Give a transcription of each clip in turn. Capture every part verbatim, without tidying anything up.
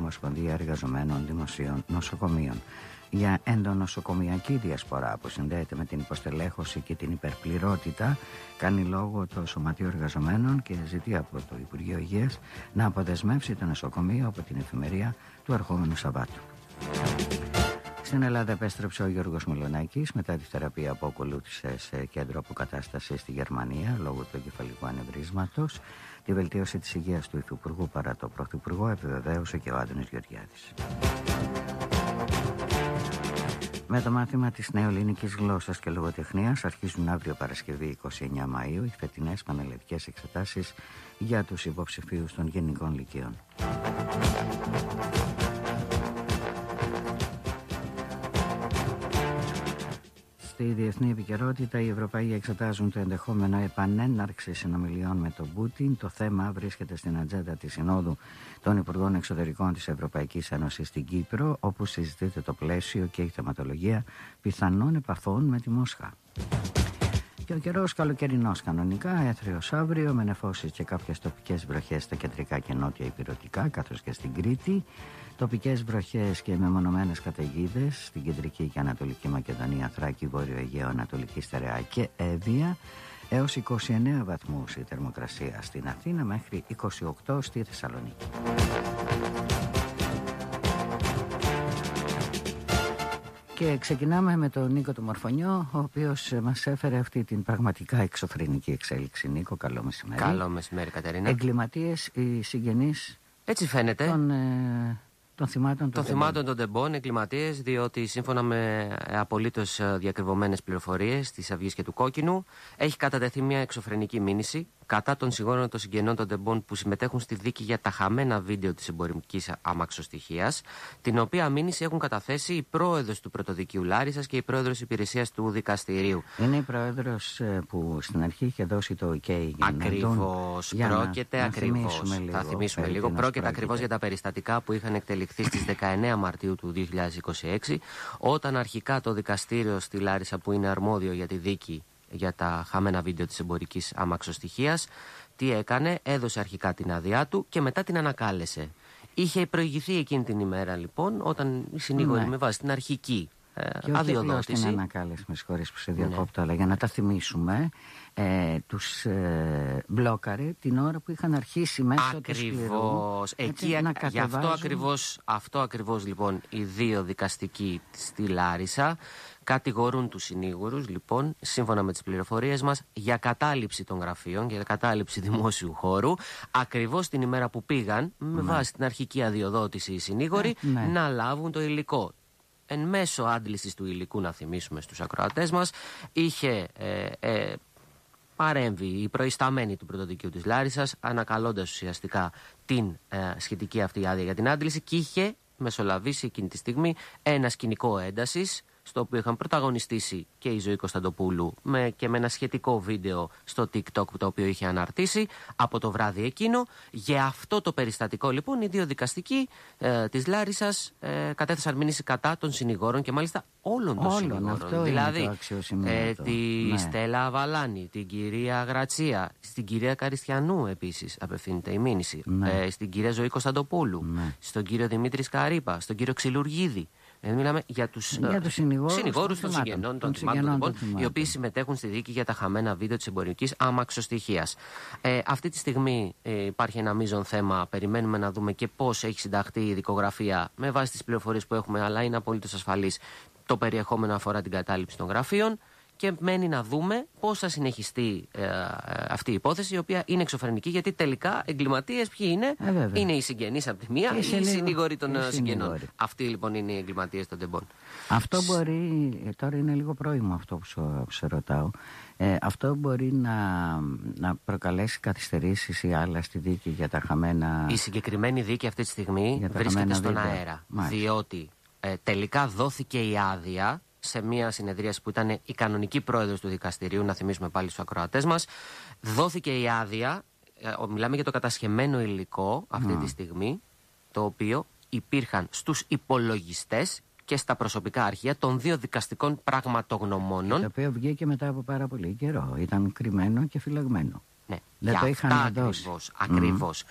Ομοσπονδία Εργαζομένων Δημοσίων Νοσοκομείων. Για ενδονοσοκομιακή διασπορά που συνδέεται με την υποστελέχωση και την υπερπληρότητα, κάνει λόγο το Σωματείο Εργαζομένων και ζητεί από το Υπουργείο Υγείας να αποδεσμεύσει το νοσοκομείο από την εφημερία του ερχόμενου Σαββάτου. Στην Ελλάδα επέστρεψε ο Γιώργος Μιλονάκης μετά τη θεραπεία που ακολούθησε σε κέντρο αποκατάστασης στη Γερμανία λόγω του εγκεφαλικού ανεβρίσματος. Τη βελτίωση της υγείας του Υφυπουργού παρά το Πρωθυπουργό επιβεβαίωσε και ο Άδωνης Γεωργιάδης. Με το μάθημα της νεοελληνικής γλώσσας και λογοτεχνίας αρχίζουν αύριο Παρασκευή εικοστή ενάτη Μαΐου οι φετινές πανελλαδικές εξετάσεις για τους υποψηφίους των γενικών λυκείων. Στη διεθνή επικαιρότητα, οι Ευρωπαίοι εξετάζουν το ενδεχόμενο επανέναρξη συνομιλιών με τον Πούτιν. Το θέμα βρίσκεται στην ατζέντα της Συνόδου των Υπουργών Εξωτερικών της Ευρωπαϊκής Ένωσης στην Κύπρο, όπου συζητείται το πλαίσιο και η θεματολογία πιθανών επαφών με τη Μόσχα. Και ο καιρός καλοκαιρινός κανονικά, έθριος αύριο, με νεφώσεις και κάποιες τοπικές βροχές στα κεντρικά και νότια ηπειρωτικά, καθώς και στην Κρήτη. Τοπικές βροχές και μεμονωμένες καταιγίδες στην κεντρική και ανατολική Μακεδονία, Θράκη, Βόρειο Αιγαίο, Ανατολική Στερεά και Εύβοια. Έως είκοσι εννέα βαθμούς η θερμοκρασία στην Αθήνα, μέχρι είκοσι οκτώ στη Θεσσαλονίκη. Και ξεκινάμε με τον Νίκο του Μορφωνιό, ο οποίος μας έφερε αυτή την πραγματικά εξωφρενική εξέλιξη. Νίκο, καλό μεσημέρι. Καλό μεσημέρι, Κατερίνα. Εγκληματίες, οι συγγενείς. Έτσι φαίνεται. Των, ε, των θυμάτων των, των θυμάτων των τεμπών, εγκληματίες, διότι σύμφωνα με απολύτως διακριβωμένες πληροφορίες της Αυγής και του Κόκκινου, έχει κατατεθεί μια εξωφρενική μήνυση κατά των συγγόνων των συγγενών των τεμπών που συμμετέχουν στη δίκη για τα χαμένα βίντεο της εμπορικής αμαξοστοιχείας, την οποία μήνυση έχουν καταθέσει η πρόεδρος του Πρωτοδικείου Λάρισσας και η πρόεδρος υπηρεσίας του δικαστηρίου. Είναι η πρόεδρος που στην αρχή είχε δώσει το OK για ακριβώς, να τον... πρόκειται να, ακριβώς. Να λίγο, θα θυμίσουμε λίγο. Πρόκειται, πρόκειται ακριβώς για τα περιστατικά που είχαν εκτελεχθεί στις δεκαεννέα Μαρτίου του δύο χιλιάδες είκοσι έξι, όταν αρχικά το δικαστήριο στη Λάρισα, που είναι αρμόδιο για τη δίκη για τα χαμένα βίντεο της εμπορικής αμαξοστοιχείας, τι έκανε, έδωσε αρχικά την άδειά του και μετά την ανακάλεσε. Είχε προηγηθεί εκείνη την ημέρα λοιπόν, όταν οι συνήγοροι ναι. με βάση την αρχική ε, και αδειοδότηση. Και την ανακάλεσε, με συγχωρείς που σε διακόπτω, ναι. αλλά για να τα θυμίσουμε, ε, τους ε, μπλόκαρε την ώρα που είχαν αρχίσει μέσω του σκληρού. Εκεί, να γι' αυτό ακριβώς, αυτό ακριβώς λοιπόν οι δύο δικαστικοί στη Λάρισα κατηγορούν τους συνήγορους, λοιπόν, σύμφωνα με τις πληροφορίες μας, για κατάληψη των γραφείων, για κατάληψη δημόσιου χώρου, ακριβώς την ημέρα που πήγαν, με ναι. βάση την αρχική αδειοδότηση οι συνήγοροι, ναι, ναι. να λάβουν το υλικό. Εν μέσω άντλησης του υλικού, να θυμίσουμε στους ακροατές μας, είχε ε, ε, παρέμβει η προϊσταμένη του Πρωτοδικείου της Λάρισσας, ανακαλώντας ουσιαστικά την ε, σχετική αυτή άδεια για την άντληση, και είχε μεσολαβήσει εκείνη τη στιγμή ένα σκηνικό έντασης, στο οποίο είχαν πρωταγωνιστήσει και η Ζωή Κωνσταντοπούλου με, και με ένα σχετικό βίντεο στο TikTok το οποίο είχε αναρτήσει από το βράδυ εκείνο. Για αυτό το περιστατικό λοιπόν οι δύο δικαστικοί ε, της Λάρισσας ε, κατέθεσαν μήνυση κατά των συνηγόρων, και μάλιστα όλων των όλων, συνηγόρων. Δηλαδή ε, τη ναι. Στέλλα Αβαλάνη, την κυρία Γρατσία, στην κυρία Καριστιανού επίσης απευθύνεται η μήνυση, ναι. ε, στην κυρία Ζωή Κωνσταντοπούλου, ναι. στον κύριο Δημήτρη Σκαρίπα, στον κύριο Ξυλουργίδη. Ε, μιλάμε για τους, για τους συνηγόρους, συνηγόρους των, των συγγενών των θυμάτων, των οι οποίοι συμμετέχουν στη δίκη για τα χαμένα βίντεο της εμπορικής αμαξοστοιχείας. Ε, αυτή τη στιγμή ε, υπάρχει ένα μείζον θέμα. Περιμένουμε να δούμε και πώς έχει συνταχθεί η δικογραφία με βάση τις πληροφορίες που έχουμε, αλλά είναι απολύτως ασφαλής το περιεχόμενο αφορά την κατάληψη των γραφείων. Και μένει να δούμε πώς θα συνεχιστεί ε, αυτή η υπόθεση, η οποία είναι εξωφρενική, γιατί τελικά εγκληματίες ποιοι είναι, ε, είναι οι συγγενείς από τη μία, ή οι συνήγοροι των συγγενών. Αυτοί λοιπόν είναι οι εγκληματίες των τεμπών. Αυτό μπορεί, τώρα είναι λίγο πρόημο αυτό που σου, που σε ρωτάω, ε, αυτό μπορεί να, να προκαλέσει καθυστερήσεις ή άλλα στη δίκη για τα χαμένα. Η συγκεκριμένη δίκη αυτή τη στιγμή βρίσκεται στον βίντεο. αέρα, Μάλιστα. διότι ε, τελικά δόθηκε η άδεια σε μια συνεδρίαση που ήταν η κανονική πρόεδρος του δικαστηρίου, να θυμίσουμε πάλι στους ακροατές μας. Δόθηκε η άδεια, ε, μιλάμε για το κατασχεμένο υλικό αυτή mm. τη στιγμή, το οποίο υπήρχαν στους υπολογιστές και στα προσωπικά αρχεία των δύο δικαστικών πραγματογνωμόνων. Και το οποίο βγήκε μετά από πάρα πολύ καιρό. Ήταν κρυμμένο και φυλαγμένο. Ναι, δεν για το είχαν αυτά ακριβώς, ακριβώς. Mm.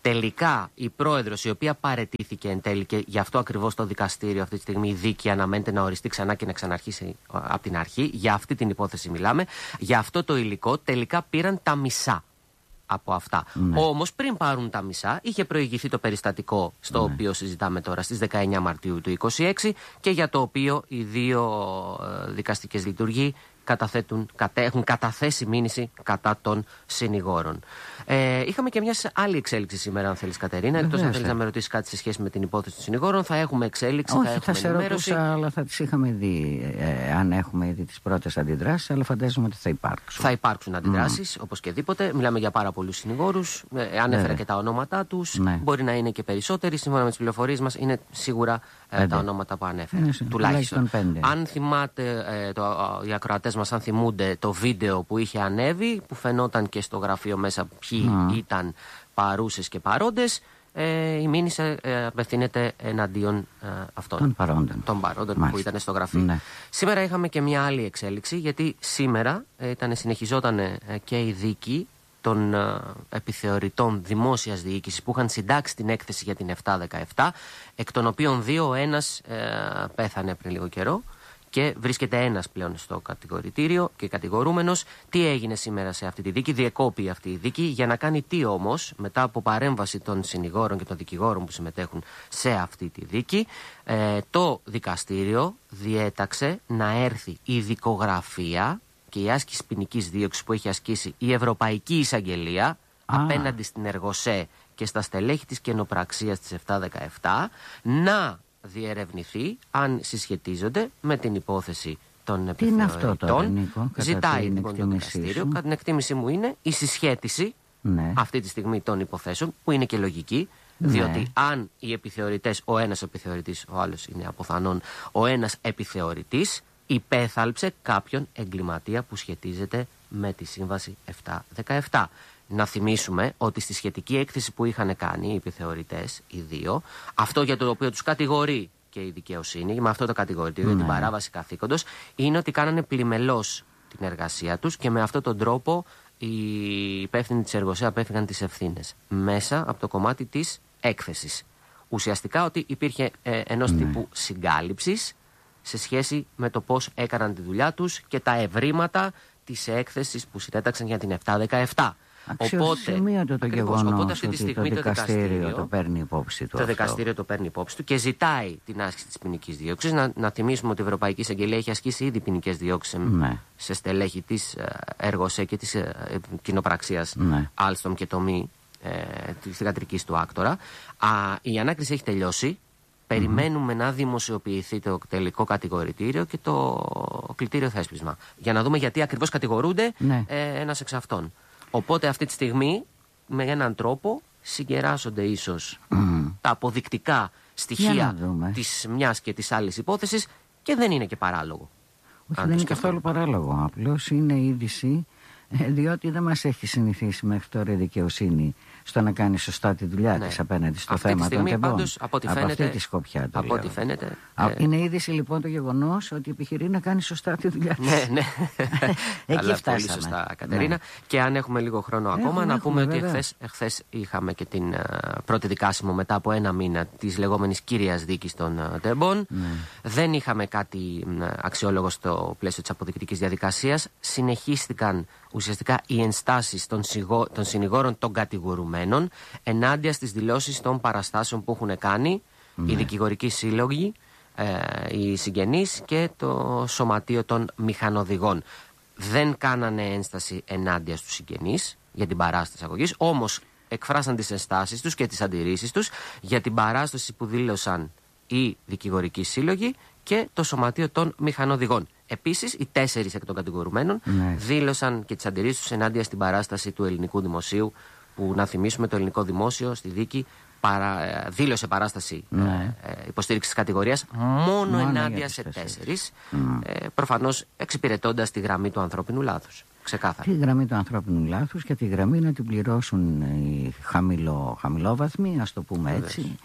τελικά η πρόεδρος, η οποία παραιτήθηκε εν τέλει, και γι' αυτό ακριβώς το δικαστήριο αυτή τη στιγμή η δίκη αναμένεται να οριστεί ξανά και να ξαναρχίσει από την αρχή. Για αυτή την υπόθεση μιλάμε. Για αυτό το υλικό τελικά πήραν τα μισά από αυτά. Ναι. Όμως πριν πάρουν τα μισά, είχε προηγηθεί το περιστατικό στο ναι. οποίο συζητάμε τώρα στις δεκαεννιά Μαρτίου του είκοσι έξι και για το οποίο οι δύο ε, δικαστικές λειτουργοί καταθέτουν, κατέ, έχουν καταθέσει μήνυση κατά των συνηγόρων. Ε, είχαμε και μια άλλη εξέλιξη σήμερα, αν θέλεις, Κατερίνα. Εκτός αν θέλεις να με ρωτήσεις κάτι σε σχέση με την υπόθεση των συνηγόρων, θα έχουμε εξέλιξη, όχι, θα έχουμε θα ενημέρωση. Σε ρωτούσα, αλλά θα τις είχαμε δει, ε, αν έχουμε ήδη τις πρώτες αντιδράσεις, αλλά φαντάζομαι ότι θα υπάρξουν. Θα υπάρξουν αντιδράσεις, mm. οπωσδήποτε. Μιλάμε για πάρα πολλούς συνηγόρους. Ε, ανέφερα και τα ονόματά τους. Ναι. Μπορεί να είναι και περισσότεροι. Σύμφωνα με τις πληροφορίες μας, είναι σίγουρα ε, τα ονόματα που ανέφερα. Είναι, τουλάχιστον. τουλάχιστον αν θυμάται, ε, το, οι ακροατές μας, αν θυμούνται το βίντεο που είχε ανέβει, που φαινόταν και στο γραφείο μέσα ποιοι mm. ήταν παρούσες και παρόντες, ε, η μήνυση ε, απευθύνεται εναντίον ε, αυτών των παρόντων, των παρόντων που ήταν στο γραφείο. Ναι. Σήμερα είχαμε και μια άλλη εξέλιξη, γιατί σήμερα ε, ήταν, συνεχιζόταν ε, και η δίκη των ε, επιθεωρητών δημόσιας διοίκησης που είχαν συντάξει την έκθεση για την επτά δεκαεπτά, εκ των οποίων δύο, ο ένας ε, πέθανε πριν λίγο καιρό και βρίσκεται ένας πλέον στο κατηγορητήριο και κατηγορούμενος. Τι έγινε σήμερα σε αυτή τη δίκη? Διεκόπη αυτή η δίκη για να κάνει τι όμως? Μετά από παρέμβαση των συνηγόρων και των δικηγόρων που συμμετέχουν σε αυτή τη δίκη, ε, το δικαστήριο διέταξε να έρθει η δικογραφία και η άσκηση ποινικής δίωξης που έχει ασκήσει η Ευρωπαϊκή Εισαγγελία ah. απέναντι στην Εργοσέ και στα στελέχη της καινοπραξίας της επτά δεκαεπτά να διερευνηθεί αν συσχετίζονται με την υπόθεση των επιθεωρητών. Ζητάει λοιπόν το δικαστήριο, κατά την εκτίμησή μου, είναι η συσχέτιση ναι. αυτή τη στιγμή των υποθέσεων, που είναι και λογική, ναι. διότι αν οι επιθεωρητές, ο ένας επιθεωρητής, ο άλλος είναι αποθανόν ο ένας επιθεωρητής, υπέθαλψε κάποιον εγκληματία που σχετίζεται με τη σύμβαση επτά δεκαεπτά. Να θυμίσουμε ότι στη σχετική έκθεση που είχαν κάνει οι επιθεωρητές, οι δύο, αυτό για το οποίο τους κατηγορεί και η δικαιοσύνη, με αυτό το κατηγορητήριο, ναι. την παράβαση καθήκοντος, είναι ότι κάνανε πλημελώς την εργασία τους και με αυτόν τον τρόπο οι υπεύθυνοι της Εργοσέ απέφυγαν τις ευθύνες μέσα από το κομμάτι της έκθεσης. Ουσιαστικά ότι υπήρχε ε, ενός ναι. τύπου συγκάλυψης σε σχέση με το πώς έκαναν τη δουλειά τους και τα ευρήματα της έκθεσης που συνέταξαν για την επτά δεκαεπτά. Αξιοσημείωτο το γεγονός ότι αυτή τη στιγμή το δικαστήριο, το δικαστήριο το παίρνει υπόψη του. Το αυτό. δικαστήριο το παίρνει υπόψη του και ζητάει την άσκηση της ποινικής δίωξης. Να, να θυμίσουμε ότι η Ευρωπαϊκή Εισαγγελία έχει ασκήσει ήδη ποινικές διώξεις ναι. σε στελέχη της Εργοσέ και της ε, κοινοπραξίας ναι. Alstom και τομή ε, της θυγατρικής του άκτορα. Α, η ανάκριση έχει τελειώσει. Περιμένουμε mm-hmm. να δημοσιοποιηθεί το τελικό κατηγορητήριο και το κλητήριο θέσπισμα. Για να δούμε γιατί ακριβώς κατηγορούνται ναι. ε, ένας εξ αυτών. Οπότε αυτή τη στιγμή με έναν τρόπο συγκεράσονται ίσως mm. τα αποδεικτικά στοιχεία της μιας και της άλλης υπόθεσης και δεν είναι και παράλογο. Όχι, δεν είναι καθόλου παράλογο. Απλώς είναι είδηση, διότι δεν μας έχει συνηθίσει μέχρι τώρα η δικαιοσύνη στο να κάνει σωστά τη δουλειά ναι. της απέναντι στο αυτή θέμα των τεμπών. Πάντως, από ό,τι φαίνεται, από αυτή τη σκοπιά το από ό,τι φαίνεται, Α, είναι είδηση λοιπόν το γεγονός ότι επιχειρεί να κάνει σωστά τη δουλειά της. Ναι, ναι. Εκεί αλλά φτάσαμε. Πολύ σωστά, Κατερίνα. Ναι. Και αν έχουμε λίγο χρόνο έχουμε, ακόμα, έχουμε, να πούμε έχουμε, ότι εχθές είχαμε και την uh, πρώτη δικάσιμο μετά από ένα μήνα της λεγόμενης κύριας δίκης των uh, τεμπών. Ναι. Δεν είχαμε κάτι uh, αξιόλογο στο πλαίσιο της αποδεικτικής διαδικασίας. Συνεχίστηκαν ουσιαστικά οι ενστάσεις των, συγω... των συνηγόρων των κατηγορουμένων ενάντια στις δηλώσεις των παραστάσεων που έχουν κάνει ναι. οι δικηγορικοί σύλλογοι, ε, οι συγγενείς και το σωματείο των μηχανοδηγών. Δεν κάνανε ένσταση ενάντια στους συγγενείς για την παράσταση αγωγής, όμως εκφράσαν τις ενστάσεις τους και τις αντιρρήσεις τους για την παράσταση που δήλωσαν οι δικηγορικοί σύλλογοι και το σωματείο των μηχανοδηγών. Επίσης, οι τέσσερις εκ των κατηγορουμένων ναι. δήλωσαν και τις αντιρρήσεις τους ενάντια στην παράσταση του ελληνικού δημοσίου, που να θυμίσουμε το ελληνικό δημόσιο στη δίκη παρα, δήλωσε παράσταση ναι. ε, υποστήριξης της κατηγορίας μόνο, μόνο ενάντια σε τέσσερις, mm. ε, προφανώς εξυπηρετώντας τη γραμμή του ανθρώπινου λάθους. Ξεκάθαρα. Τη γραμμή του ανθρώπινου λάθους και τη γραμμή να την πληρώσουν οι χαμηλό, χαμηλόβαθμοι, ας το πούμε έτσι,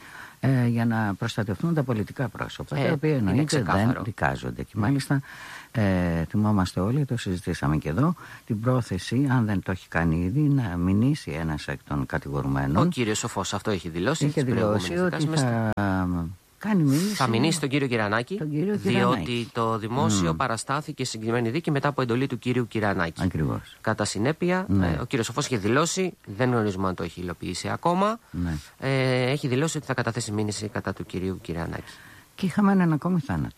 ε, για να προστατευτούν τα πολιτικά πρόσωπα, ε, τα οποία εννοείται δεν δικάζονται. Και μάλιστα ε, θυμόμαστε όλοι, το συζητήσαμε και εδώ, την πρόθεση, αν δεν το έχει κάνει ήδη, να μηνύσει ένας εκ των κατηγορουμένων. Ο κύριος Σοφός αυτό έχει δηλώσει. Είχε δηλώσει ότι θα κάνει μήνυση. Θα μηνύσει τον κύριο Κυρανάκη, τον κύριο διότι Κυρανάκη. το δημόσιο mm. παραστάθηκε σε συγκεκριμένη δίκη μετά από εντολή του κύριου Κυρανάκη. Ακριβώς. Κατά συνέπεια, ναι. ε, ο κύριος Σοφός είχε δηλώσει, δεν γνωρίζουμε αν το έχει υλοποιήσει ακόμα, ναι. ε, έχει δηλώσει ότι θα καταθέσει μήνυση κατά του κυρίου Κυρανάκη. Και είχαμε έναν ακόμη θάνατο.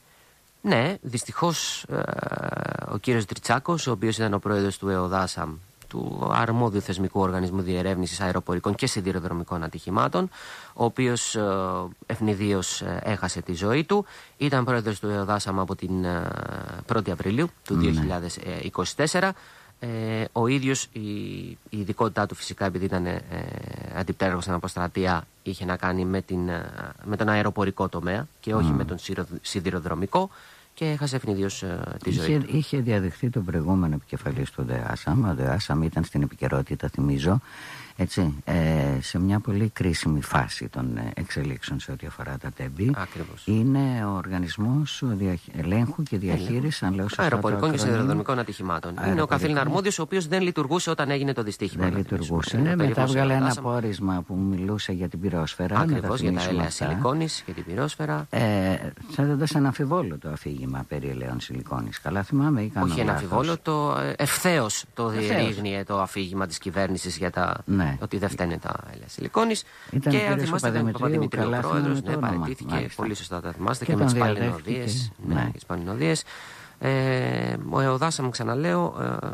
Ναι, δυστυχώς ε, ο κύριος Τριτσάκος, ο οποίος ήταν ο πρόεδρος του ΕΟΔΑΣΑΜ, του αρμόδιου θεσμικού οργανισμού διερεύνησης αεροπορικών και σιδηροδρομικών ατυχημάτων, ο οποίος ε, ευνηδίως ε, έχασε τη ζωή του. Ήταν πρόεδρος του ΕΟΔΑΣΑΜ από την ε, πρώτη Απριλίου του δύο χιλιάδες είκοσι τέσσερα. Ε, ο ίδιος, η, η ειδικότητά του φυσικά, επειδή ήταν ε, αντιπτέρυγος στην αποστρατεία, είχε να κάνει με, την, ε, με τον αεροπορικό τομέα και όχι mm. με τον σιδηροδρομικό, και έχασε ευνηδίως ε, τη ζωή είχε, του. Είχε διαδεχθεί τον προηγούμενο επικεφαλής του ΔΕΑΣΑΜ. Ο ΔΕΑΣΑΜ ήταν στην επικαιρότητα, θυμίζω, έτσι, ε, σε μια πολύ κρίσιμη φάση των εξελίξεων σε ό,τι αφορά τα τέμπη. Ακριβώς. Είναι ο οργανισμός ελέγχου και διαχείρισης αεροπορικών και σιδηροδρομικών ατυχημάτων. Είναι ο καθήλυνα αρμόδιος, ο οποίος δεν λειτουργούσε όταν έγινε το δυστύχημα. Δεν λειτουργούσε. Ναι, μετά βγάλε ένα πόρισμα που μιλούσε για την πυρόσφαιρα. Ακριβώς, για τα έλαια σιλικόνης και την πυρόσφαιρα. Ε, θέτοντας ένα αμφιβόλωτο αφήγημα περί ελαίων σιλικόνης. Καλά θυμάμαι ή κάνω όχι ένα αμφιβόλωτο, ευθέως το διερείγνυε το αφήγημα της κυβέρνησης για τα. Ναι. Ότι δεν φταίνε τα έλαια σιλικόνης. Και αν θυμάστε, ήταν ο Παπαδημητρίου ο πρόεδρος, ναι, παραιτήθηκε. Πολύ σωστά τα θυμάστε. Και, και με τις Πανελληνωδίες. Ναι, ναι. τις Πανελληνωδίες. Ε, ο ΕΟΔΑΣΑΜ, ξαναλέω, ε,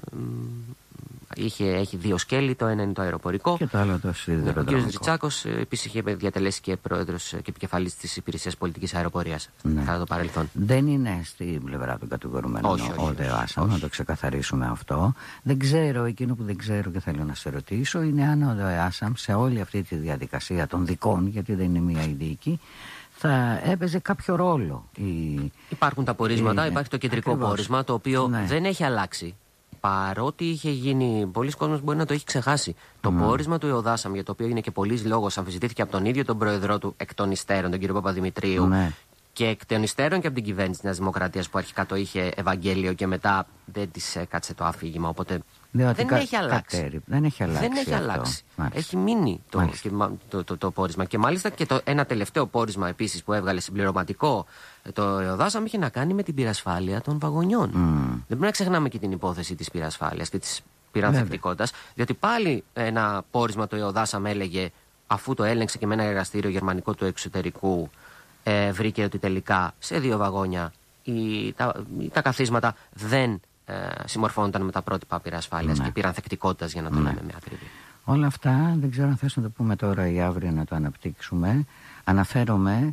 είχε, έχει δύο σκέλη. Το ένα είναι το αεροπορικό. Και το άλλο το σιδηροδρομικό. Ο κ. Τριτσάκος επίσης είχε διατελέσει και πρόεδρος και επικεφαλής της Υπηρεσίας Πολιτικής Αεροπορίας ναι. κατά το παρελθόν. Δεν είναι στην πλευρά των κατηγορουμένων όχι, όχι, ο ΔΕΑΣΑΜ, να το ξεκαθαρίσουμε αυτό. Δεν ξέρω, εκείνο που δεν ξέρω και θέλω να σε ρωτήσω είναι αν ο ΔΕΑΣΑΜ σε όλη αυτή τη διαδικασία των δικών, γιατί δεν είναι μία η δίκη, θα έπαιζε κάποιο ρόλο. Η... Υπάρχουν τα πορίσματα, η... υπάρχει το κεντρικό Ακριβώς. πόρισμα, το οποίο ναι. δεν έχει αλλάξει. Παρότι είχε γίνει, πολλοί κόσμος μπορεί να το έχει ξεχάσει. Το mm. πόρισμα του ΕΟΔΑΣΑΜ, για το οποίο είναι και πολλής λόγος, αμφισβητήθηκε από τον ίδιο τον πρόεδρό του εκ των υστέρων, τον κύριο Παπαδημητρίου, mm. και εκ των υστέρων και από την κυβέρνηση της Νέας Δημοκρατίας, που αρχικά το είχε Ευαγγέλιο και μετά δεν της έκατσε το αφήγημα. Οπότε δεν, δεν, κα... έχει κατέρι, δεν έχει αλλάξει. Δεν έχει αυτό. αλλάξει. Έχει μείνει το, και, το, το, το, το πόρισμα. Και μάλιστα και το, ένα τελευταίο πόρισμα επίσης που έβγαλε συμπληρωματικό το ΕΟΔΑΣΑΜ είχε να κάνει με την πυρασφάλεια των βαγονιών. Mm. Δεν πρέπει να ξεχνάμε και την υπόθεση της πυρασφάλειας και της πυρανθεκτικότητας, διότι πάλι ένα πόρισμα το ΕΟΔΑΣΑΜ έλεγε, αφού το έλεγξε και με ένα εργαστήριο γερμανικό του εξωτερικού, ε, βρήκε ότι τελικά σε δύο βαγόνια η, τα, τα καθίσματα δεν ε, συμμορφώνονταν με τα πρότυπα πυρασφάλειας ναι. και πυρανθεκτικότητας, για να το ναι. λέμε με ακρίβεια. Όλα αυτά δεν ξέρω αν θες να το πούμε τώρα ή αύριο να το αναπτύξουμε. Αναφέρομαι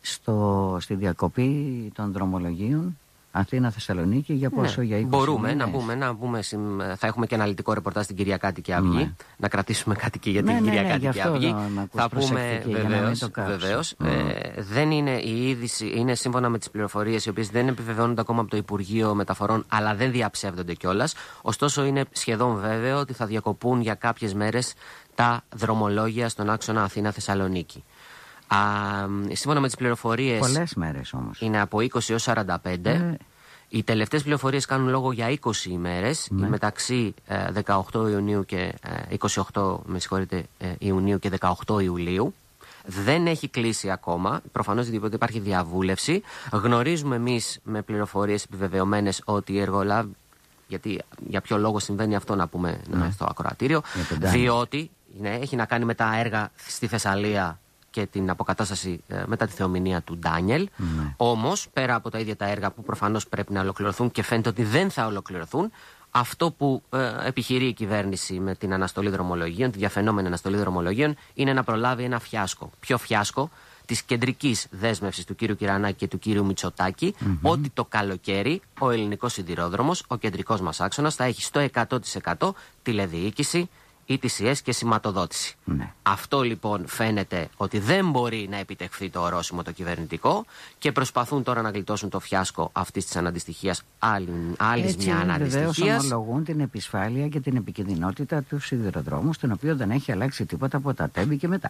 στο, στη διακοπή των δρομολογίων Αθήνα-Θεσσαλονίκη για πόσο, ναι, για είκοσι μπορούμε μήνες. να πούμε, να πούμε, θα έχουμε και αναλυτικό ρεπορτάζ στην Κυριακάτικη Αυγή. Ναι. Να κρατήσουμε κάτι και για την ναι, Κυριακάτικη ναι, ναι, Αυγή. Να, να θα πούμε βεβαίως. βεβαίως mm. ε, δεν είναι η είδηση, είναι σύμφωνα με τις πληροφορίες οι οποίες δεν επιβεβαιώνονται ακόμα από το Υπουργείο Μεταφορών, αλλά δεν διαψεύδονται κιόλας. Ωστόσο, είναι σχεδόν βέβαιο ότι θα διακοπούν για κάποιες μέρες τα δρομολόγια στον άξονα Αθήνα-Θεσσαλονίκη. Α, σύμφωνα με τις πληροφορίες, πολλές μέρες όμως. Είναι από είκοσι έως σαράντα πέντε. Ε. Οι τελευταίες πληροφορίες κάνουν λόγο για είκοσι ημέρες, ναι. μεταξύ ε, δεκαοκτώ Ιουνίου και ε, είκοσι οκτώ με συγχωρείτε, ε, Ιουνίου και δεκαοκτώ Ιουλίου. Δεν έχει κλείσει ακόμα. Προφανώς διότι υπάρχει διαβούλευση. Γνωρίζουμε εμείς με πληροφορίες επιβεβαιωμένες ότι οι εργολάβοι. Γιατί για ποιο λόγο συμβαίνει αυτό, να πούμε ναι. στο ακροατήριο. Διότι ναι, έχει να κάνει με τα έργα στη Θεσσαλία και την αποκατάσταση ε, μετά τη θεομηνία του Ντάνιελ. Mm. Όμως, πέρα από τα ίδια τα έργα που προφανώς πρέπει να ολοκληρωθούν και φαίνεται ότι δεν θα ολοκληρωθούν, αυτό που ε, επιχειρεί η κυβέρνηση με την αναστολή δρομολογίων, τη διαφαινόμενη αναστολή δρομολογίων, είναι να προλάβει ένα φιάσκο. Ποιο φιάσκο? Της κεντρικής δέσμευσης του κύριου Κυρανάκη και του κύριου Μητσοτάκη, mm-hmm. ότι το καλοκαίρι ο ελληνικός σιδηρόδρομος, ο κεντρικός μας άξονας, θα έχει στο εκατό τοις εκατό τηλεδιοίκηση, ι τι σι ες και σηματοδότηση. Ναι. Αυτό λοιπόν φαίνεται ότι δεν μπορεί να επιτευχθεί το ορόσημο το κυβερνητικό και προσπαθούν τώρα να γλιτώσουν το φιάσκο αυτής της αναντιστοιχίας, άλλης μια αναντιστοιχίας. Βεβαίως ομολογούν την επισφάλεια και την επικινδυνότητα του σιδηροδρόμου, στον οποίο δεν έχει αλλάξει τίποτα από τα τέμπη και μετά.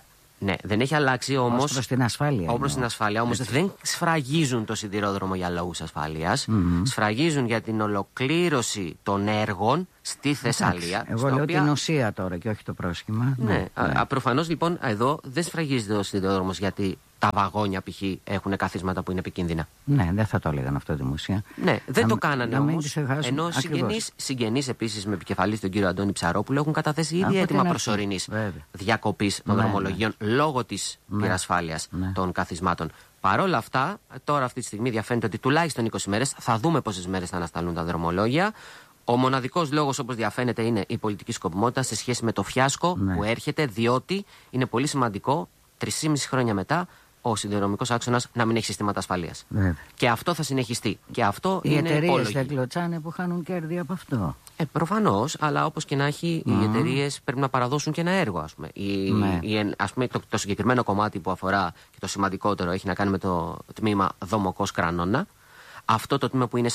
Ναι, δεν έχει αλλάξει όμως. Ως προς την ασφάλεια. Όπως στην ασφάλεια, όμως δεν σφραγίζουν το σιδηρόδρομο για λόγους ασφαλείας. Mm-hmm. Σφραγίζουν για την ολοκλήρωση των έργων στη Θεσσαλία. Εγώ λέω οποία... την ουσία τώρα και όχι το πρόσχημα. Ναι, ναι. ναι. Προφανώς λοιπόν εδώ δεν σφραγίζεται ο σιδηρόδρομος γιατί τα βαγόνια π.χ. έχουν καθίσματα που είναι επικίνδυνα. Ναι, δεν θα το έλεγαν αυτό δημοσία. Ναι, δεν να, το κάνανε όμως. Ενώ συγγενείς, συγγενείς επίσης με επικεφαλής τον κύριο Αντώνη Ψαρόπουλο έχουν καταθέσει ήδη έτοιμα προσωρινής διακοπής των ναι, δρομολογίων ναι. λόγω της ναι. πυρασφάλειας ναι. των καθισμάτων. Παρ' όλα αυτά, τώρα αυτή τη στιγμή διαφαίνεται ότι τουλάχιστον είκοσι μέρες, θα δούμε πόσες μέρες θα ανασταλούν τα δρομολόγια. Ο μοναδικός λόγος, όπως διαφαίνεται, είναι η πολιτική σκοπιμότητα σε σχέση με το φιάσκο ναι. που έρχεται, διότι είναι πολύ σημαντικό τρεισήμισι χρόνια μετά ο σιδηροδρομικός άξονας να μην έχει συστήματα ασφαλείας. Βέβαια. Και αυτό θα συνεχιστεί. Και αυτό οι είναι εταιρείες δεν κλωτσάνε που χάνουν κέρδη από αυτό. Ε, προφανώς, αλλά όπως και να έχει, mm. οι εταιρείες πρέπει να παραδώσουν και ένα έργο. Ας πούμε. Η, ναι. η, ας πούμε, το, το συγκεκριμένο κομμάτι που αφορά και το σημαντικότερο έχει να κάνει με το τμήμα Δομοκός Κρανώνα. Αυτό το τμήμα που είναι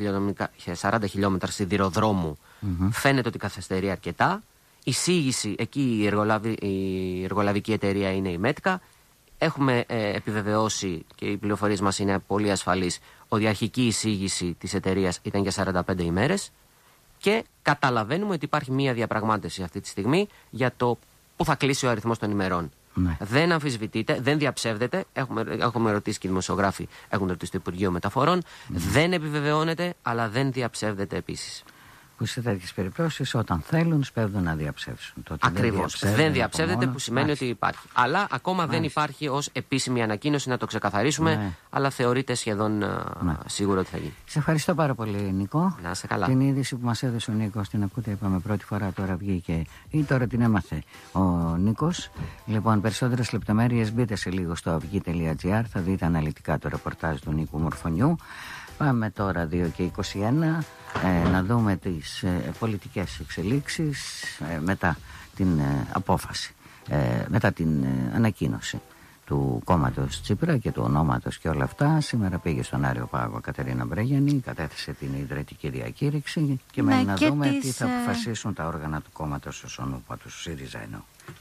σαράντα χιλιόμετρα σιδηροδρόμου mm-hmm. φαίνεται ότι καθυστερεί αρκετά. Η εισήγηση, εκεί η, εργολαβη, η εργολαβική εταιρεία είναι η ΜΕΤΚΑ. Έχουμε ε, επιβεβαιώσει και οι πληροφορίες μας είναι πολύ ασφαλείς ότι η αρχική εισήγηση της εταιρείας ήταν για σαράντα πέντε ημέρες και καταλαβαίνουμε ότι υπάρχει μία διαπραγμάτευση αυτή τη στιγμή για το πού θα κλείσει ο αριθμός των ημερών. Ναι. Δεν αμφισβητείται, δεν διαψεύδεται. Έχουμε, έχουμε ρωτήσει και οι δημοσιογράφοι, έχουν ρωτήσει το Υπουργείο Μεταφορών. Ναι. Δεν επιβεβαιώνεται, αλλά δεν διαψεύδεται επίσης. Που σε τέτοιες περιπτώσεις, όταν θέλουν, σπέβδουν να διαψεύσουν. Ακριβώς. Δεν, δεν διαψεύδεται, που σημαίνει Άχι. ότι υπάρχει. Αλλά ακόμα Άχι. δεν υπάρχει ως επίσημη ανακοίνωση, να το ξεκαθαρίσουμε. Ναι. Αλλά θεωρείται σχεδόν ναι. σίγουρο ότι θα γίνει. Σε ευχαριστώ πάρα πολύ, Νικό. Να είσαι καλά. Την είδηση που μας έδωσε ο Νίκος, την ακούτε, είπαμε πρώτη φορά, τώρα βγήκε ή τώρα την έμαθε ο Νίκος. Λοιπόν, περισσότερες λεπτομέρειες μπείτε σε λίγο στο αυγή τελεία τζι άρ, θα δείτε αναλυτικά το ρεπορτάζ του Νίκου Μορφωνιού. Πάμε τώρα δύο και είκοσι ένα ε, να δούμε τις ε, πολιτικές εξελίξεις ε, μετά την ε, απόφαση, ε, μετά την ε, ανακοίνωση του κόμματος Τσίπρα και του ονόματος και όλα αυτά. Σήμερα πήγε στον Άριο Πάγο Κατερίνα Μπρέγιανη, κατέθεσε την ιδρυτική διακήρυξη και ναι, μένει να δούμε τις, τι θα αποφασίσουν τα όργανα του κόμματος Σονούπα, του ΣΥΡΙΖΑ εννοώ.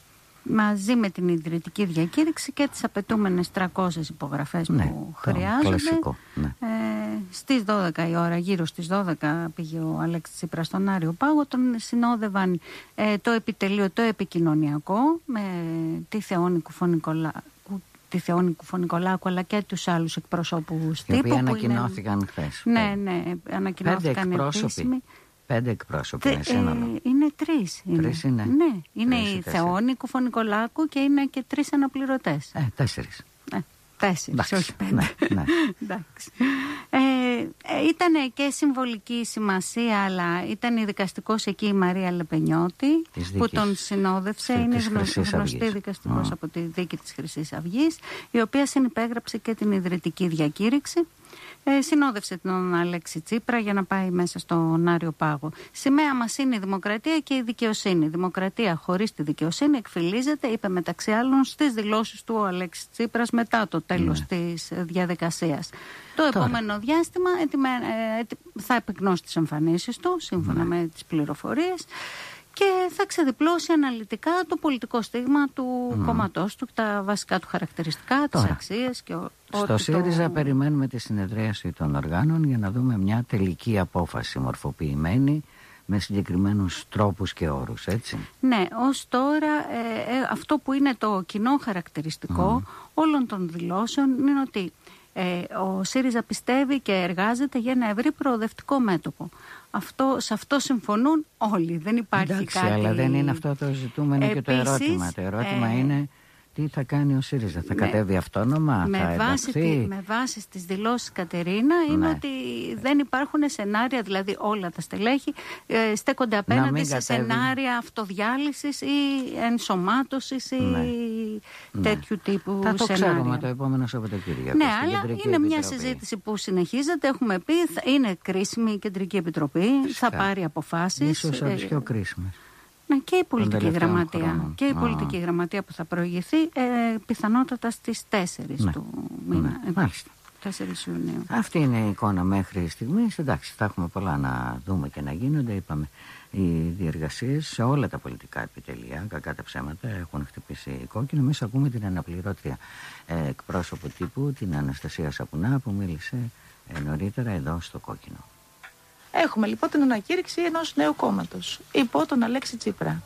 Μαζί με την ιδρυτική διακήρυξη και τις απαιτούμενες τριακόσιες υπογραφές ναι, που χρειάζονται. Κλασικό, ναι. ε, στις δώδεκα η ώρα, γύρω στις δώδεκα πήγε ο Αλέξης Τσίπρας στον Άριο Πάγο. Τον συνόδευαν ε, το επιτελείο, το επικοινωνιακό, με τη Θεόνη Κουφονικολάκου, τη Θεόνη Κουφονικολάκου αλλά και τους άλλους εκπροσώπους τύπου. Οι οποίοι ανακοινώθηκαν είναι... χθες. Ναι, ναι, ανακοινώθηκαν επίσημοι. Πέντε εκπρόσωποι είναι σύνολο. Ε, είναι τρεις. Είναι. Τρεις είναι. Ναι, είναι τρεις η Θεόνη Κουφονικολάκου και είναι και τρεις αναπληρωτές. Ε, τέσσερις. Ε, τέσσερις, εντάξει, όχι πέντε. Ναι, ναι. Εντάξει. Ε, ε, ήταν και συμβολική σημασία, αλλά ήταν η δικαστικός εκεί η Μαρία Λεπενιώτη που τον συνόδευσε. Είναι γνωστή δικαστικός mm. από τη δίκη της Χρυσής Αυγής, η οποία συνυπέγραψε και την ιδρυτική διακήρυξη. Ε, συνόδευσε τον Αλέξη Τσίπρα για να πάει μέσα στον Άριο Πάγο. Σημαία μας είναι η δημοκρατία και η δικαιοσύνη. Η δημοκρατία χωρίς τη δικαιοσύνη εκφυλίζεται, είπε μεταξύ άλλων στις δηλώσεις του ο Αλέξης Τσίπρας μετά το τέλος ναι. της διαδικασίας. Το Τώρα. επόμενο διάστημα ετοιμα, ε, θα επεκνώσει τις εμφανίσεις του, σύμφωνα ναι. με τις πληροφορίες, και θα ξεδιπλώσει αναλυτικά το πολιτικό στίγμα του mm. κόμματός του, τα βασικά του χαρακτηριστικά, τις αξίες και ο, στο ΣΥΡΙΖΑ το... περιμένουμε τη συνεδρίαση των οργάνων για να δούμε μια τελική απόφαση μορφοποιημένη με συγκεκριμένους τρόπους και όρους, έτσι. Ναι, ως τώρα ε, ε, αυτό που είναι το κοινό χαρακτηριστικό mm. όλων των δηλώσεων είναι ότι ε, ο ΣΥΡΙΖΑ πιστεύει και εργάζεται για ένα ευρύ προοδευτικό μέτωπο. Αυτό, σε αυτό συμφωνούν όλοι. Δεν υπάρχει Εντάξει, κάτι... αλλά δεν είναι αυτό το ζητούμενο Επίσης, και το ερώτημα. Το ερώτημα ε... είναι τι θα κάνει ο ΣΥΡΙΖΑ. Θα με, κατέβει αυτόνομα, με θα βάση ενταχθεί. Τη, με βάση στις δηλώσεις Κατερίνα είναι ναι. ότι δεν υπάρχουν σενάρια, δηλαδή όλα τα στελέχη ε, στέκονται απέναντι σε κατέβει. σενάρια αυτοδιάλυσης ή ενσωμάτωσης ή ναι. τέτοιου ναι. τύπου θα το σενάρια. ξέρουμε το επόμενο Σαββατοκύριακο. Ναι, αλλά είναι Επιτροπή. Μια συζήτηση που συνεχίζεται. Έχουμε πει, είναι κρίσιμη η Κεντρική Επιτροπή, Φυσικά. θα πάρει αποφάσεις. Ίσως από τις πιο κρίσιμες. Ναι, και η πολιτική γραμματεία. Χρόνο. Και η Α. πολιτική γραμματεία που θα προηγηθεί ε, πιθανότατα στις τέσσερις ναι. του μήνα. Ναι. Μάλιστα. τέσσερις Ιουνίου. Αυτή είναι η εικόνα μέχρι στιγμής. Εντάξει, θα έχουμε πολλά να δούμε και να γίνονται. Είπαμε, οι διεργασίες σε όλα τα πολιτικά επιτελεία, κακά τα ψέματα, έχουν χτυπήσει κόκκινο. Εμείς ακούμε την αναπληρώτρια ε, εκπρόσωπο τύπου, την Αναστασία Σαπουνά, που μίλησε ε, νωρίτερα εδώ στο κόκκινο. Έχουμε λοιπόν την ανακήρυξη ενός νέου κόμματος υπό τον Αλέξη Τσίπρα.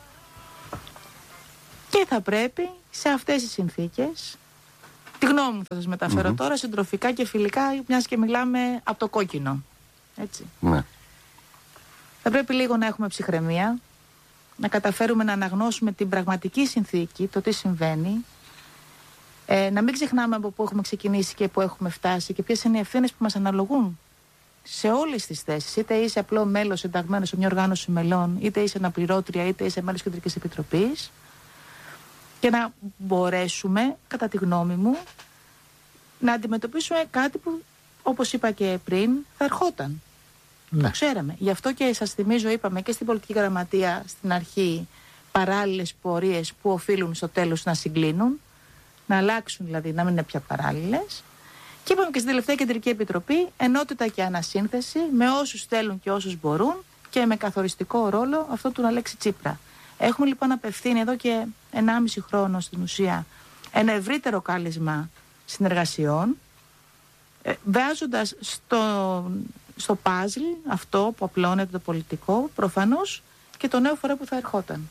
Και θα πρέπει σε αυτές τις συνθήκες, τη γνώμη μου θα σας μεταφέρω mm-hmm. τώρα, συντροφικά και φιλικά, μιας και μιλάμε από το κόκκινο. Έτσι. Ναι. Θα πρέπει λίγο να έχουμε ψυχραιμία, να καταφέρουμε να αναγνώσουμε την πραγματική συνθήκη, το τι συμβαίνει, ε, να μην ξεχνάμε από πού έχουμε ξεκινήσει και πού έχουμε φτάσει και ποιες είναι οι ευθύνες που μας αναλογούν σε όλες τις θέσεις. Είτε είσαι απλό μέλος ενταγμένο σε μια οργάνωση μελών, είτε είσαι αναπληρώτρια, είτε είσαι μέλος Κεντρικής Επιτροπής, και να μπορέσουμε, κατά τη γνώμη μου, να αντιμετωπίσουμε κάτι που, όπως είπα και πριν, θα ερχόταν. Ναι. Το ξέραμε. Γι' αυτό και σας θυμίζω, είπαμε και στην πολιτική γραμματεία στην αρχή, παράλληλες πορείες που οφείλουν στο τέλος να συγκλίνουν, να αλλάξουν δηλαδή, να μην είναι πια παράλληλες. Και είπαμε και στην τελευταία Κεντρική Επιτροπή, ενότητα και ανασύνθεση με όσους θέλουν και όσους μπορούν και με καθοριστικό ρόλο αυτό του Αλέξη Τσίπρα. Έχουμε λοιπόν απευθύνει εδώ και ενάμιση χρόνο στην ουσία ένα ευρύτερο κάλεσμα συνεργασιών, ε, βάζοντας στο, στο παζλ αυτό που απλώνεται το πολιτικό, προφανώς και το νέο φορέα που θα ερχόταν.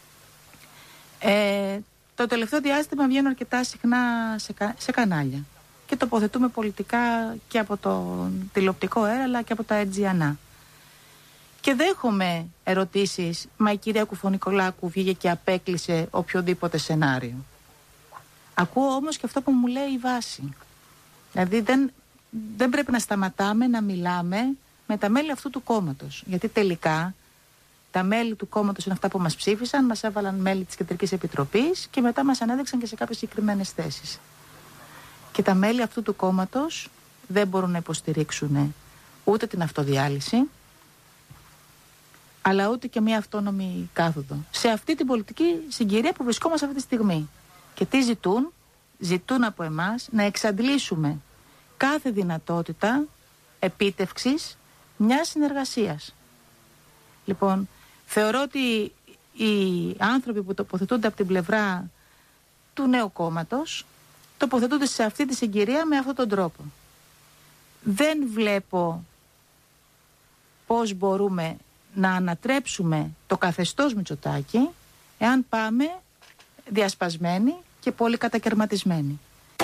Ε, το τελευταίο διάστημα βγαίνω αρκετά συχνά σε, σε κανάλια και τοποθετούμε πολιτικά και από το τηλεοπτικό αέρα αλλά και από τα Αιτζιανά. Και δέχομαι ερωτήσεις, μα η κυρία Κουφονικολάκου βγήκε και απέκλεισε οποιοδήποτε σενάριο. Ακούω όμως και αυτό που μου λέει η βάση. Δηλαδή δεν, δεν πρέπει να σταματάμε να μιλάμε με τα μέλη αυτού του κόμματος. Γιατί τελικά τα μέλη του κόμματος είναι αυτά που μας ψήφισαν, μας έβαλαν μέλη της Κεντρικής Επιτροπής και μετά μας ανέδειξαν και σε κάποιες συγκεκριμένες θέσεις. Και τα μέλη αυτού του κόμματος δεν μπορούν να υποστηρίξουν ούτε την αυτοδιάλυση, αλλά ούτε και μια αυτόνομη κάθοδο. Σε αυτή την πολιτική συγκυρία που βρισκόμαστε αυτή τη στιγμή. Και τι ζητούν? Ζητούν από εμάς να εξαντλήσουμε κάθε δυνατότητα επίτευξης μιας συνεργασίας. Λοιπόν, θεωρώ ότι οι άνθρωποι που τοποθετούνται από την πλευρά του νέου κόμματος τοποθετούνται σε αυτή τη συγκυρία με αυτόν τον τρόπο. Δεν βλέπω πώς μπορούμε να ανατρέψουμε το καθεστώς Μητσοτάκη εάν πάμε διασπασμένοι και πολύ κατακαιρματισμένοι.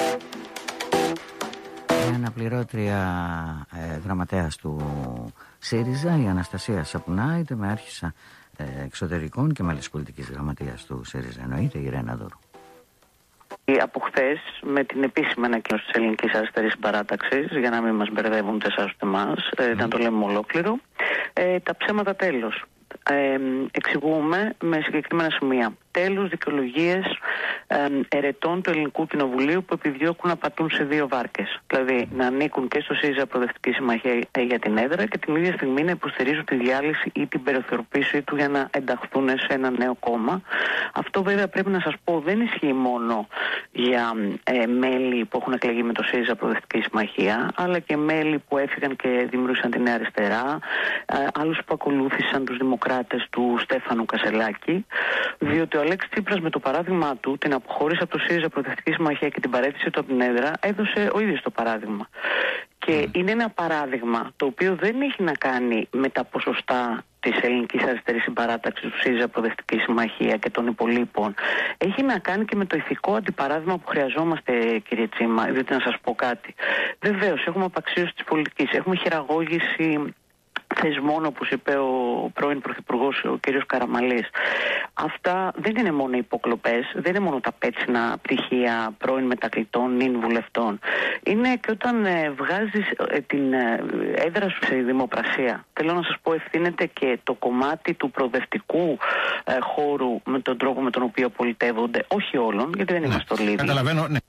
Η αναπληρώτρια ε, γραμματέας του ΣΥΡΙΖΑ, η Αναστασία Σαπουνά, είτε με άρχισα ε, εξωτερικών και μέλος πολιτικής γραμματείας του ΣΥΡΙΖΑ, εννοείται, η Ρένα Δούρου. Από χθες, με την επίσημη ανακοίνωση της Ελληνικής Αριστερής Παράταξης, για να μην μας μπερδεύουν ούτε εσάς ούτε εμάς, mm. ε, να το λέμε ολόκληρο, ε, τα ψέματα τέλος. Ε, εξηγούμε με συγκεκριμένα σημεία. Τέλος δικαιολογίες ε, ερετών του Ελληνικού Κοινοβουλίου που επιδιώκουν να πατούν σε δύο βάρκες. Δηλαδή να ανήκουν και στο ΣΥΡΙΖΑ Προοδευτική Συμμαχία για την έδρα και την ίδια στιγμή να υποστηρίζουν τη διάλυση ή την περιθωριοποίησή του για να ενταχθούν σε ένα νέο κόμμα. Αυτό βέβαια πρέπει να σας πω δεν ισχύει μόνο για ε, μέλη που έχουν εκλεγεί με το ΣΥΡΙΖΑ Προοδευτική Συμμαχία, αλλά και μέλη που έφυγαν και δημιούργησαν τη Νέα Αριστερά, ε, άλλους που ακολούθησαν τους δημοκράτες του Στέφανου Κασελάκη, διότι ο Αλέξης Τσίπρας με το παράδειγμα του, την αποχώρηση από το ΣΥΡΙΖΑ Προοδευτική Συμμαχία και την παρέτηση του από την έδρα, έδωσε ο ίδιος το παράδειγμα. Και mm. είναι ένα παράδειγμα το οποίο δεν έχει να κάνει με τα ποσοστά της Ελληνικής Αριστερής Συμπαράταξης, του ΣΥΡΙΖΑ Προοδευτική Συμμαχία και των υπολείπων. Έχει να κάνει και με το ηθικό αντιπαράδειγμα που χρειαζόμαστε, κύριε Τσίμα. Διότι να σας πω κάτι. Βεβαίως, έχουμε απαξίωση της πολιτικής, έχουμε χειραγώγηση θεσμών, όπως είπε ο πρώην Πρωθυπουργός, ο κ. Καραμαλής. Αυτά δεν είναι μόνο υποκλοπές, δεν είναι μόνο τα πέτσινα πτυχία πρώην μετακλητών, νυν βουλευτών. Είναι και όταν ε, βγάζεις ε, την ε, έδρα σου σε δημοπρασία. Θέλω να σας πω, ευθύνεται και το κομμάτι του προοδευτικού ε, χώρου με τον τρόπο με τον οποίο πολιτεύονται, όχι όλων, γιατί δεν ναι. είμαστε όλοι. Καταλαβαίνω, ναι.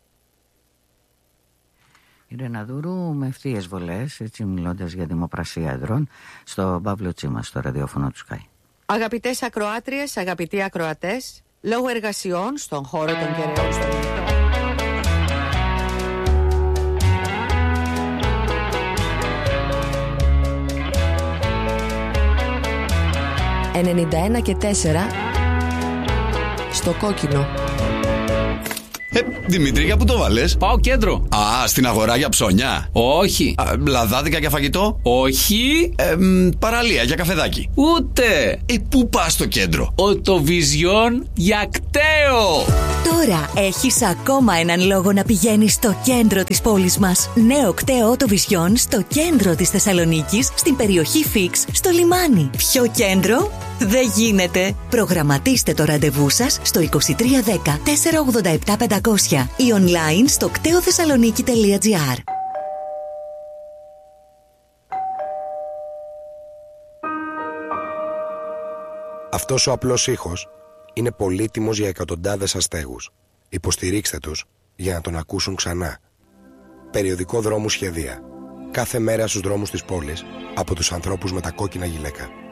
Η Ρένα Δούρου με ευθείες βολές, έτσι μιλώντας για δημοπρασία εδρών, στο Παύλο Τσίμα, στο ραδιόφωνο του Sky. Αγαπητές ακροάτριες, αγαπητοί ακροατές, λόγω εργασιών στον χώρο των κεραιών στο ενενήντα ένα και τέσσερα στο κόκκινο. Ε, Δημήτρη, για πού το βάλες? Πάω κέντρο. Α, στην αγορά για ψώνια? Όχι. Α, λαδάδικα για φαγητό? Όχι. Ε, μ, παραλία για καφεδάκι? Ούτε. Ε, πού πας στο κέντρο? Οτοβιζιόν για κταίο. Τώρα έχεις ακόμα έναν λόγο να πηγαίνεις στο κέντρο της πόλης μας. Νέο κταίο Οτοβιζιόν στο κέντρο της Θεσσαλονίκης, στην περιοχή Φίξ, στο λιμάνι. Ποιο κέντρο? Δεν γίνεται. Προγραμματίστε το ραντεβού σας στο είκοσι τρία δέκα τετρακόσια ογδόντα επτά πεντακόσια ή online στο κτέοθεσσαλονίκη τελεία τζι άρ. Αυτός ο απλός ήχος είναι πολύτιμος για εκατοντάδες αστέγους. Υποστηρίξτε τους για να τον ακούσουν ξανά. Περιοδικό Δρόμου Σχεδία. Κάθε μέρα στους δρόμους της πόλης από τους ανθρώπους με τα κόκκινα γυλαίκα.